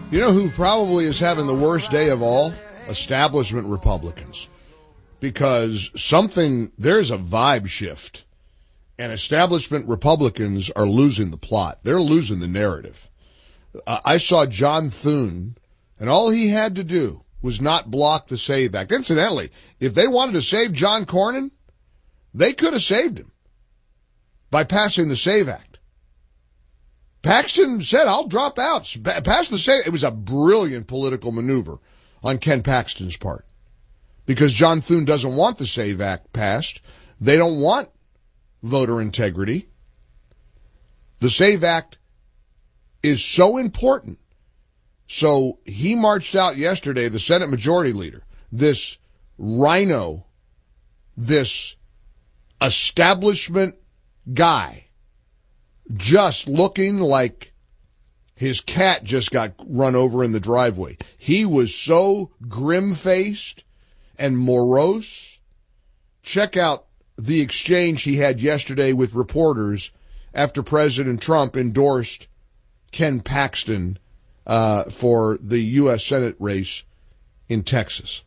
You know who probably is having the worst day of all? Establishment Republicans. Because there's a vibe shift. And establishment Republicans are losing the plot. They're losing the narrative. I saw John Thune, and all he had to do was not block the SAVE Act. Incidentally, if they wanted to save John Cornyn, they could have saved him by passing the SAVE Act. Paxton said, I'll drop out. Pass the SAVE. It was a brilliant political maneuver on Ken Paxton's part. Because John Thune doesn't want the SAVE Act passed. They don't want voter integrity. The SAVE Act is so important. So he marched out yesterday, the Senate Majority Leader, this rhino, this establishment guy, just looking like his cat just got run over in the driveway. He was so grim-faced and morose. Check out the exchange he had yesterday with reporters after President Trump endorsed Ken Paxton for the U.S. Senate race in Texas.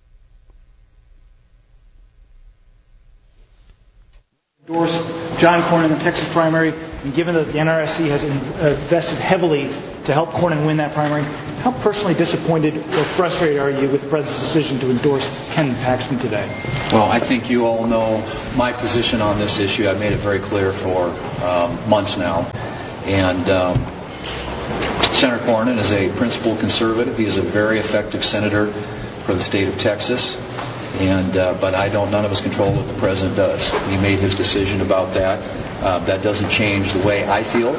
Endorsed John Cornyn in the Texas primary, and given that the NRSC has invested heavily to help Cornyn win that primary, how personally disappointed or frustrated are you with the President's decision to endorse Ken Paxton today? Well, I think you all know my position on this issue. I've made it very clear for months now. And Senator Cornyn is a principled conservative. He is a very effective senator for the state of Texas. But none of us control what the President does. He made his decision about that. That doesn't change the way I feel.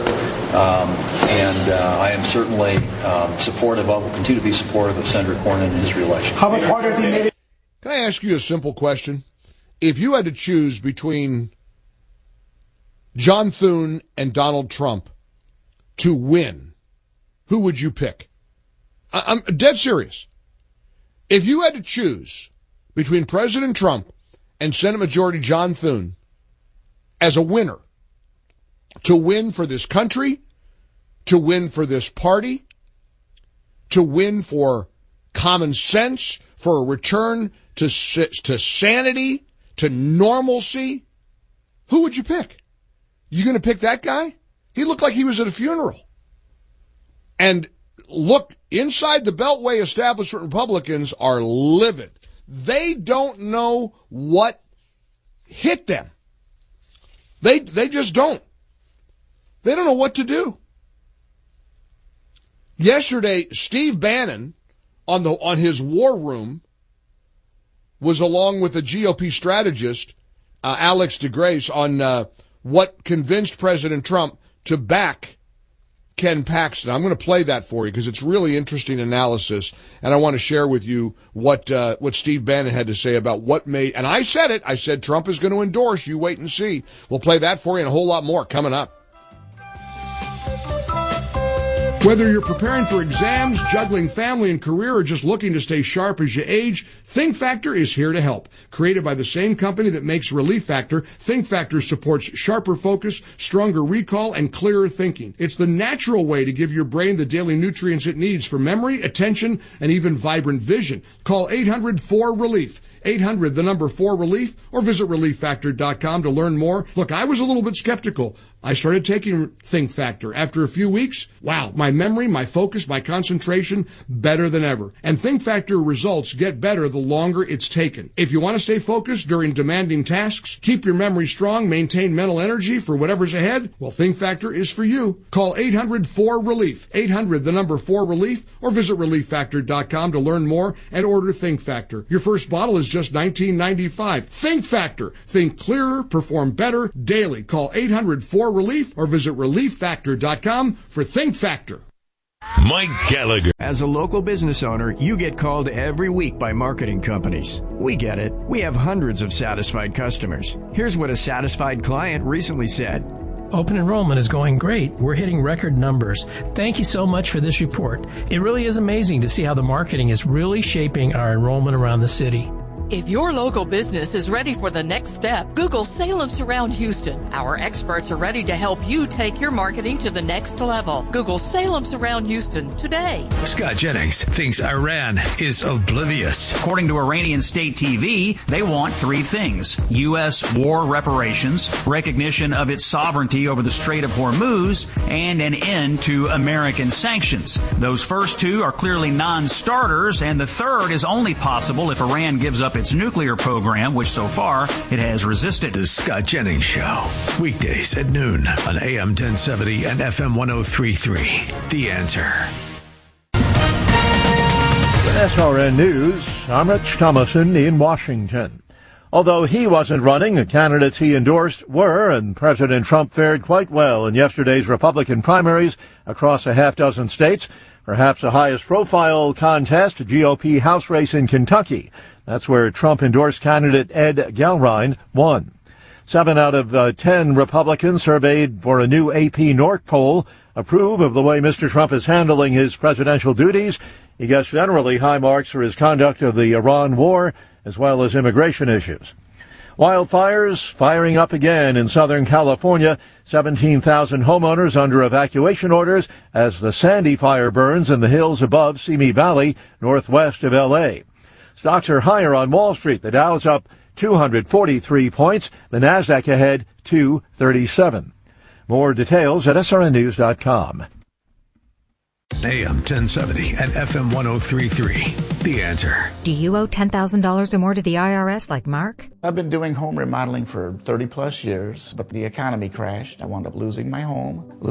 I am certainly supportive of, will continue to be supportive of Senator Cornyn and his reelection. How much harder have you made it? Can I ask you a simple question? If you had to choose between John Thune and Donald Trump to win, who would you pick? I'm dead serious. If you had to choose between President Trump and Senate Majority John Thune as a winner, to win for this country, to win for this party, to win for common sense, for a return to sanity, to normalcy, who would you pick? You going to pick that guy? He looked like he was at a funeral. And look, inside the Beltway establishment, Republicans are livid. They don't know what hit them. They just don't. They don't know what to do. Yesterday, Steve Bannon on his war room was along with the GOP strategist, Alex DeGrace, on what convinced President Trump to back Ken Paxton. I'm going to play that for you because it's really interesting analysis, and I want to share with you what Steve Bannon had to say about what made, and I said it, I said Trump is going to endorse, you wait and see. We'll play that for you and a whole lot more coming up. Whether you're preparing for exams, juggling family and career, or just looking to stay sharp as you age, Think Factor is here to help. Created by the same company that makes Relief Factor, Think Factor supports sharper focus, stronger recall, and clearer thinking. It's the natural way to give your brain the daily nutrients it needs for memory, attention, and even vibrant vision. Call 800-4RELIEF. 800-4RELIEF, or visit ReliefFactor.com to learn more. Look, I was a little bit skeptical. I started taking Think Factor. After a few weeks, wow, my memory, my focus, my concentration, better than ever. And Think Factor results get better the longer it's taken. If you want to stay focused during demanding tasks, keep your memory strong, maintain mental energy for whatever's ahead, well, Think Factor is for you. Call 800-4RELIEF. 800-4RELIEF, or visit ReliefFactor.com to learn more and order Think Factor. Your first bottle is just $19.95. Think Factor. Think clearer, perform better daily. Call 800-4RELIEF or visit ReliefFactor.com for Think Factor. Mike Gallagher. As a local business owner, you get called every week by marketing companies. We get it. We have hundreds of satisfied customers. Here's what a satisfied client recently said. Open enrollment is going great. We're hitting record numbers. Thank you so much for this report. It really is amazing to see how the marketing is really shaping our enrollment around the city. If your local business is ready for the next step, Google Salem Surround Houston. Our experts are ready to help you take your marketing to the next level. Google Salem Surround Houston today. Scott Jennings thinks Iran is oblivious. According to Iranian state TV, they want three things: U.S. war reparations, recognition of its sovereignty over the Strait of Hormuz, and an end to American sanctions. Those first two are clearly non-starters, and the third is only possible if Iran gives up its nuclear program, which so far it has resisted. The Scott Jennings Show, weekdays at noon on AM 1070 and FM 103.3. The Answer. With SRN News, I'm Rich Thomason in Washington. Although he wasn't running, the candidates he endorsed were, and President Trump fared quite well in yesterday's Republican primaries across a half dozen states. Perhaps the highest profile contest, a GOP House race in Kentucky. That's where Trump-endorsed candidate Ed Galrein won. 7 out of 10 Republicans surveyed for a new AP North poll approve of the way Mr. Trump is handling his presidential duties. He gets generally high marks for his conduct of the Iran war as well as immigration issues. Wildfires firing up again in Southern California. 17,000 homeowners under evacuation orders as the Sandy fire burns in the hills above Simi Valley, northwest of L.A. Stocks are higher on Wall Street. The Dow's up 243 points. The Nasdaq ahead 237. More details at srnnews.com. AM 1070 and FM 103.3. The Answer. Do you owe $10,000 or more to the IRS like Mark? I've been doing home remodeling for 30 plus years, but the economy crashed. I wound up losing my home,